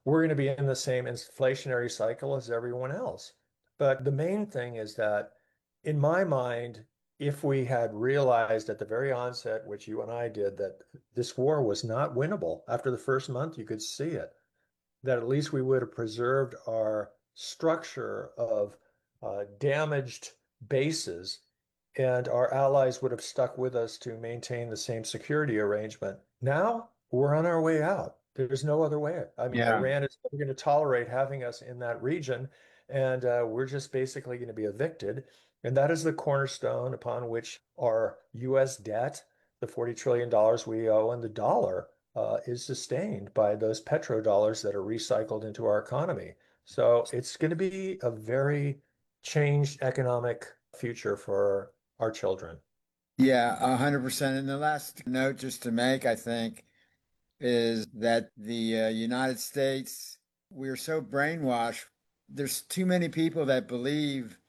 we're going to be in the same inflationary cycle as everyone else. But the main thing is that, in my mind, if we had realized at the very onset, which you and I did, that this war was not winnable, after the first month, you could see it, that at least we would have preserved our structure of damaged bases, and our allies would have stuck with us to maintain the same security arrangement. Now we're on our way out. There's no other way. I mean, Yeah. Iran is never going to tolerate having us in that region, and we're just basically going to be evicted. And that is the cornerstone upon which our U.S. debt, the $40 trillion we owe, and the dollar is sustained by those petrodollars that are recycled into our economy. So it's going to be a very changed economic future for our children. Yeah, 100%. And the last note just to make, I think, is that the United States, we're so brainwashed. There's too many people that believe,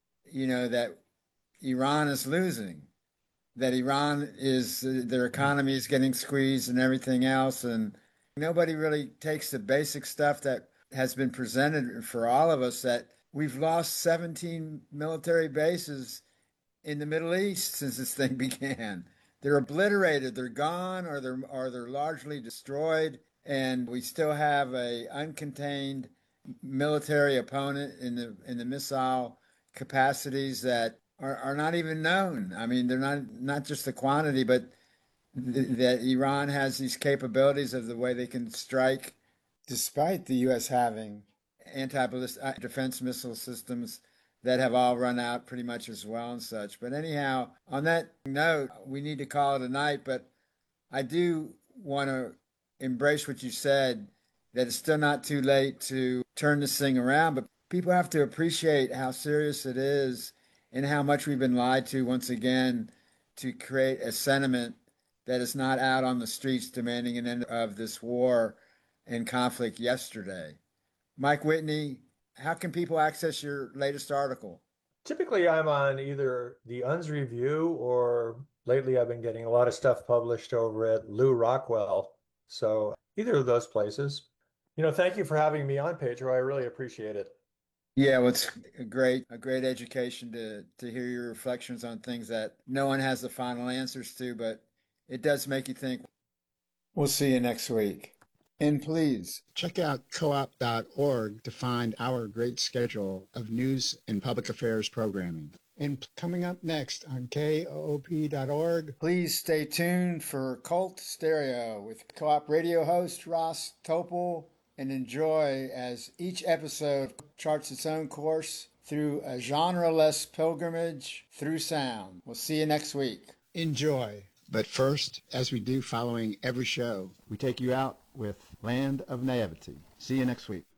that Iran is losing, that Iran is, their economy is getting squeezed and everything else. And nobody really takes the basic stuff that has been presented for all of us, that we've lost 17 military bases in the Middle East since this thing began. They're obliterated, they're gone, or they're largely destroyed, and we still have a uncontained military opponent in the missile capacities that are not even known. I mean, they're not just the quantity, but that Iran has these capabilities of the way they can strike, despite the U.S. having anti-ballistic defense missile systems that have all run out pretty much as well and such. But anyhow, on that note, we need to call it a night. But I do want to embrace what you said, that it's still not too late to turn this thing around. But people have to appreciate how serious it is and how much we've been lied to once again to create a sentiment that is not out on the streets demanding an end of this war and conflict yesterday. Mike Whitney, how can people access your latest article? Typically, I'm on either the UNS Review, or lately I've been getting a lot of stuff published over at Lou Rockwell. So either of those places. Thank you for having me on, Pedro. I really appreciate it. Yeah, well, it's a great education to hear your reflections on things that no one has the final answers to, but it does make you think. We'll see you next week. And please check out coop.org to find our great schedule of news and public affairs programming. And coming up next on koop.org, please stay tuned for Cult Stereo with Co-op radio host Ross Topol, and enjoy as each episode charts its own course through a genre-less pilgrimage through sound. We'll see you next week. Enjoy. But first, as we do following every show, we take you out with Land of Naivety. See you next week.